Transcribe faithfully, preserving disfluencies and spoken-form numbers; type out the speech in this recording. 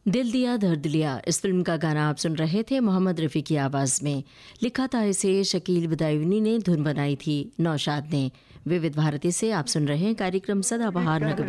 दिल दिया दर्द लिया, इस फिल्म का गाना आप सुन रहे थे मोहम्मद रफ़ी की आवाज़ में। लिखा था इसे शकील बदायूनी ने, धुन बनाई थी नौशाद ने। विविध भारती से आप सुन रहे हैं कार्यक्रम सदाबहार नगमे।